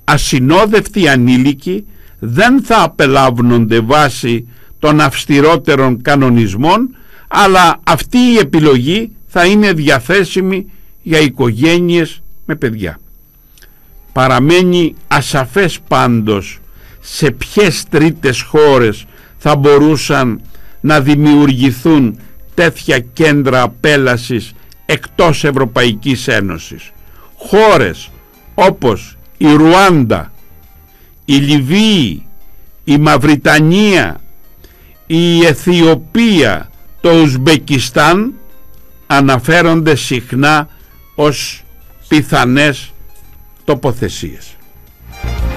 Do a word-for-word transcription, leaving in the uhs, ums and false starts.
ασυνόδευτοι ανήλικοι δεν θα απελάβνονται βάσει των αυστηρότερων κανονισμών, αλλά αυτή η επιλογή θα είναι διαθέσιμη για οικογένειες με παιδιά. Παραμένει ασαφές πάντως σε ποιες τρίτες χώρες θα μπορούσαν να δημιουργηθούν τέτοια κέντρα απέλασης εκτός Ευρωπαϊκής Ένωσης. Χώρες όπως η Ρουάντα, η Λιβύη, η Μαυριτανία, η Αιθιοπία, το Ουσμπεκιστάν αναφέρονται συχνά ως πιθανές τοποθεσίες.